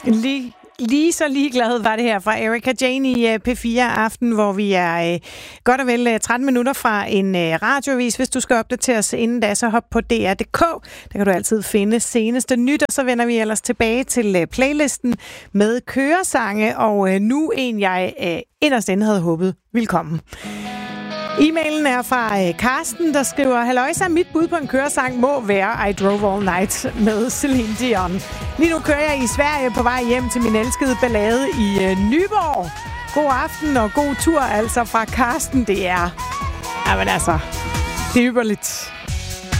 Lige så ligeglad var det her fra Erika Jane i P4 Aften, hvor vi er godt og vel 13 minutter fra en radioavis. Hvis du skal opdatere os inden da, så hop på DR.dk. Der kan du altid finde seneste nyt, og så vender vi ellers tilbage til playlisten med køresange, og nu en, jeg inderst inde havde håbet ville komme. E-mailen er fra Karsten, der skriver: Halløjsa, mit bud på en køresang må være I Drove All Night med Celine Dion. Lige nu kører jeg i Sverige på vej hjem til min elskede ballade i Nyborg. God aften og god tur altså fra Karsten. Det er, jamen altså, det er ypperligt.